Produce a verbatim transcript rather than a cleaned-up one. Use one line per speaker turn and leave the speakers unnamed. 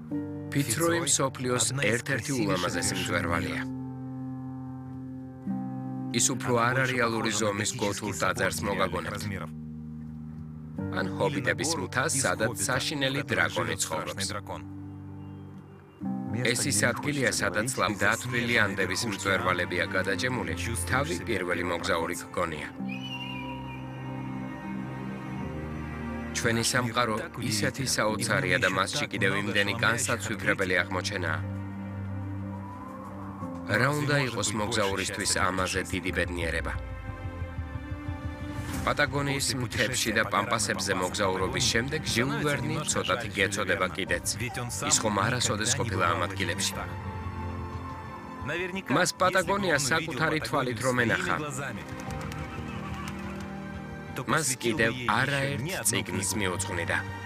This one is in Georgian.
Fitzroy მსოფლიოს ერთ-ერთი ულამაზესი მწვერვალია. ის უფრო არარეალური ზომის გოთურ ტაძარს მოგაგონებთ. ან ჰობიტების მთას, სადაც საშინელი დრაკონი ცხოვრობს. ეს ის ადგილია, სადაც ლამდათვლილი ანდების მწვერვალებია გადაჭემული, თავი პირველი მოგზაური გგონია. ჩვენი სამყარო ისეთი საოცარია და მასში კიდევ იმდენი განსაცვიფრებელი აღმოჩენაა. რა უნდა იყოს მოგზაურისთვის ამაზე დიდი ბედნიერება? პატაგონიის მთებში და პამპასებზე მოგზაურობის შემდეგ ჟიულ ვერნი ცოტათი გეცოდება კიდეც. ის ხომ არასოდეს ყოფილა ამ ადგილებში. მას პატაგონია საკუთარი თვალით რომ ენახა. მას კიდევ არაერთ წიგნს მიუძღვნიდა.